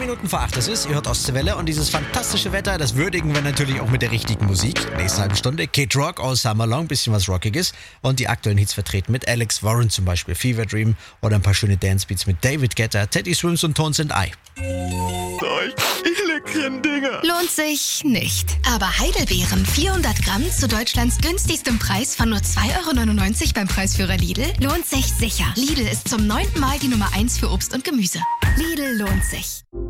Minuten vor 8 ist. Ihr hört Ostseewelle und dieses fantastische Wetter, das würdigen wir natürlich auch mit der richtigen Musik. Nächste halbe Stunde Kid Rock aus Summer Long, bisschen was Rockiges. Und die aktuellen Hits vertreten mit Alex Warren zum Beispiel, Fever Dream oder ein paar schöne Dancebeats mit David Guetta, Teddy Swims und Tones and I. Ich leckeren Dinger. Lohnt sich nicht. Aber Heidelbeeren 400 Gramm zu Deutschlands günstigstem Preis von nur 2,99 € beim Preisführer Lidl lohnt sich sicher. Lidl ist zum 9. Mal die Nummer 1 für Obst und Gemüse. Lidl lohnt sich.